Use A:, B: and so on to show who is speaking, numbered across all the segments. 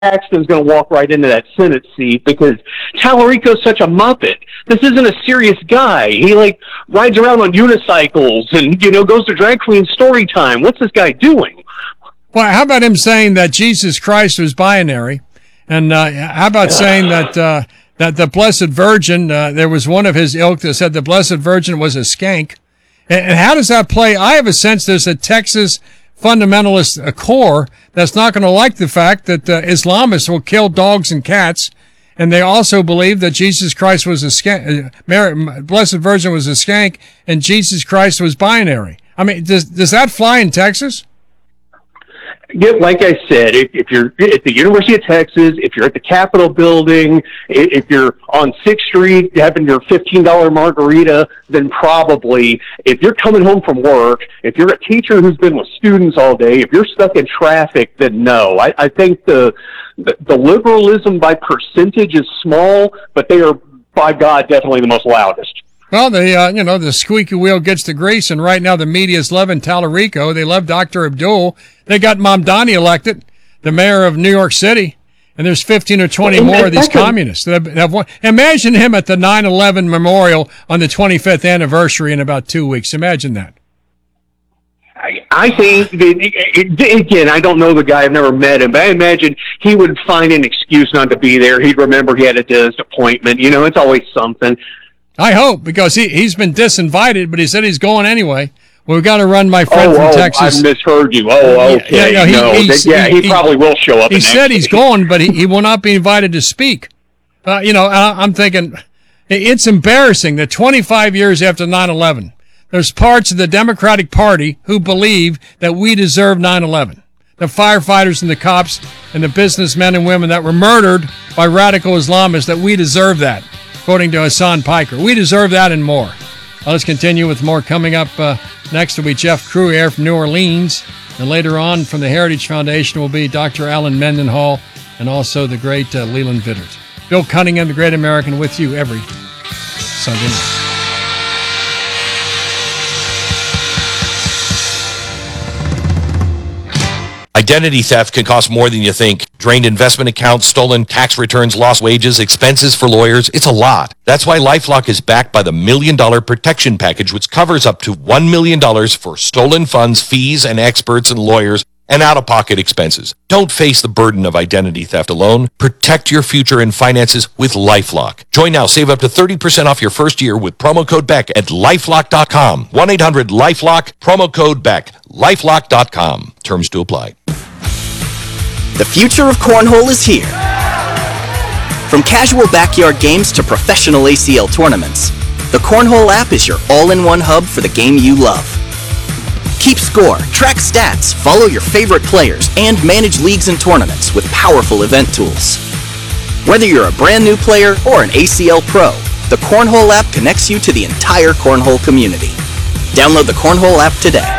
A: Paxton's going to walk right into that Senate seat because Tallarico's such a muppet. This isn't a serious guy. He rides around on unicycles and goes to drag queen story time. What's this guy doing?
B: Well, how about him saying that Jesus Christ was binary, and how about saying that that the Blessed Virgin, there was one of his ilk that said the Blessed Virgin was a skank, and how does that play? I have a sense there's a Texas fundamentalist core that's not going to like the fact that Islamists will kill dogs and cats, and they also believe that Jesus Christ was a skank, Blessed Virgin was a skank, and Jesus Christ was binary. I mean, does that fly in Texas?
A: Yeah, like I said, if you're at the University of Texas, if you're at the Capitol building, if you're on 6th Street having your $15 margarita, then probably. If you're coming home from work, if you're a teacher who's been with students all day, if you're stuck in traffic, then no. I think the liberalism by percentage is small, but they are, by God, definitely the most loudest.
B: Well, the squeaky wheel gets the grease, and right now the media's loving Tallarico. They love Dr. Abdul. They got Mamdani elected, the mayor of New York City, and there's 15 or 20 more of these communists that have won. Imagine him at the 9/11 memorial on the 25th anniversary in about 2 weeks. Imagine that.
A: I think, again, I don't know the guy. I've never met him, but I imagine he would find an excuse not to be there. He'd remember he had a dentist appointment. It's always something.
B: I hope, because he's been disinvited, but he said he's going anyway. Well, we've got to run my friend from Texas.
A: I misheard you. Oh, okay. He probably will show up.
B: He said he's going, but he will not be invited to speak. I'm thinking it's embarrassing that 25 years after 9/11, there's parts of the Democratic Party who believe that we deserve 9/11. The firefighters and the cops and the businessmen and women that were murdered by radical Islamists, that we deserve that. According to Hassan Piker. We deserve that and more. Let's continue with more coming up. Next will be Jeff Crouier from New Orleans. And later on from the Heritage Foundation will be Dr. Alan Mendenhall and also the great Leland Vittert. Bill Cunningham, the Great American, with you every Sunday night.
C: Identity theft can cost more than you think. Drained investment accounts, stolen tax returns, lost wages, expenses for lawyers. It's a lot. That's why LifeLock is backed by the $1 Million Protection Package, which covers up to $1 million for stolen funds, fees, and experts and lawyers, and out-of-pocket expenses. Don't face the burden of identity theft alone. Protect your future and finances with LifeLock. Join now. Save up to 30% off your first year with promo code BECK at LifeLock.com. 1-800-LifeLock, promo code BECK. LifeLock.com. Terms to apply.
D: The future of cornhole is here. From casual backyard games to professional ACL tournaments, the Cornhole app is your all-in-one hub for the game you love. Keep score, track stats, follow your favorite players, and manage leagues and tournaments with powerful event tools. Whether you're a brand new player or an ACL pro, the Cornhole app connects you to the entire cornhole community. Download the Cornhole app today.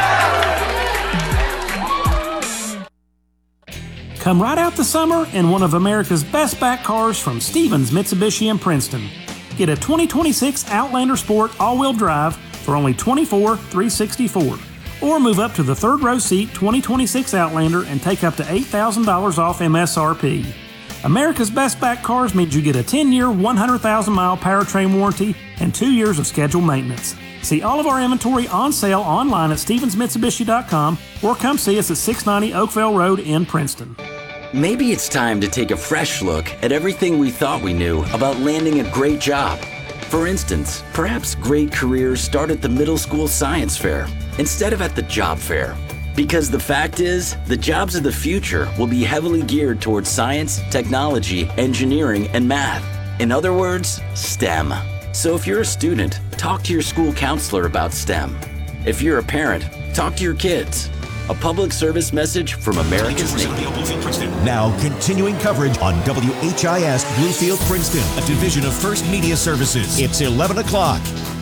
E: Come right out the summer in one of America's best back cars from Stevens Mitsubishi in Princeton. Get a 2026 Outlander Sport all-wheel drive for only $24,364. Or move up to the third row seat 2026 Outlander and take up to $8,000 off MSRP. America's best back cars means you get a 10-year, 100,000-mile powertrain warranty and 2 years of scheduled maintenance. See all of our inventory on sale online at StevensMitsubishi.com or come see us at 690 Oakville Road in Princeton.
F: Maybe it's time to take a fresh look at everything we thought we knew about landing a great job. For instance, perhaps great careers start at the middle school science fair instead of at the job fair. Because the fact is, the jobs of the future will be heavily geared towards science, technology, engineering, and math. In other words, STEM. So if you're a student, talk to your school counselor about STEM. If you're a parent, talk to your kids. A public service message from America's Navy.
G: Now, continuing coverage on WHIS Bluefield Princeton, a division of First Media Services. It's 11 o'clock.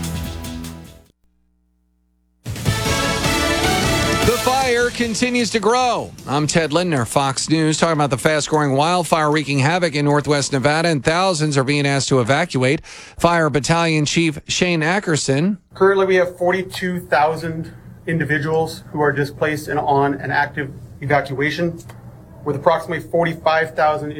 H: The fire continues to grow. I'm Ted Lindner, Fox News, talking about the fast-growing wildfire wreaking havoc in northwest Nevada, and thousands are being asked to evacuate. Fire Battalion Chief Shane Ackerson.
I: Currently, we have 42,000 individuals who are displaced and on an active evacuation with approximately 45,000